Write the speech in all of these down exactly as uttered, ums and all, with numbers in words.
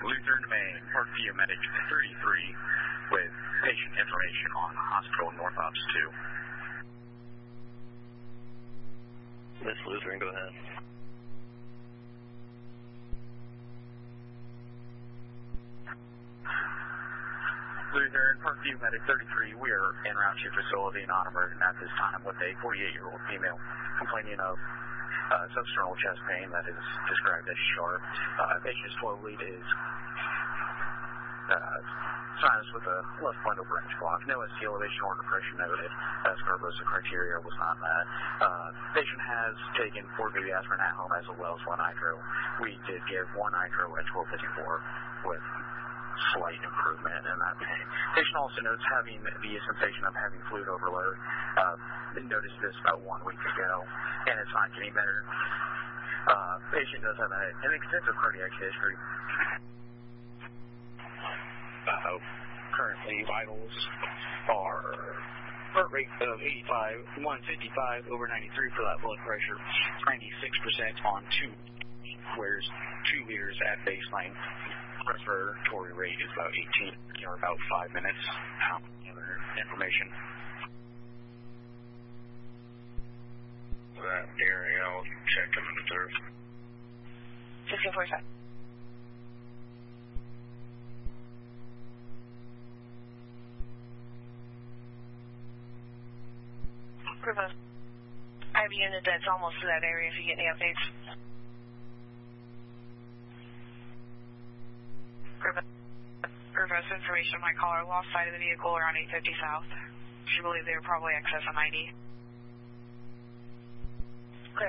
Lutheran Main, Parkview Medic thirty-three, with patient information on Hospital North Ops two. This Lutheran, go ahead. Lutheran, Parkview Medic thirty-three, we are en route to your facility, non-emergent at this time, with a forty-eight-year-old female complaining of uh, substernal chest pain that is described as sharp. Uh, patient's flow lead is uh, sinus with a left bundle branch block. No S T elevation or depression noted, as Barbosa criteria was not met. Uh, patient has taken four baby aspirin at home as well as one nitro. We did give one nitro at twelve fifty-four with slight improvement in that pain. Patient also notes having the sensation of having fluid overload. Uh, noticed this about one week ago, and it's not getting better. Uh, patient does have a, an extensive cardiac history. Uh, currently, vitals are heart rate of eighty-five, one fifty-five over ninety-three for that blood pressure, ninety-six percent on two, whereas two liters at baseline. Respiratory rate is about eighteen, or about five minutes. How other information? That area, I'll check him in the third. fifteen forty-five. Group of I have a unit that's almost to that area if you get any updates. Group of information, my caller lost sight of the vehicle around eight fifty south. She believed they were probably excess on ninety. Clear.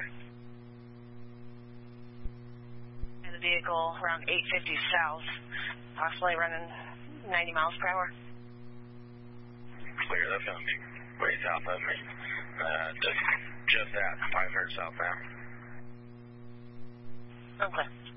And the vehicle around eight fifty south, possibly running ninety miles per hour. Clear, that's going to be way south of me. Uh, just, just at five hundred southbound. Okay.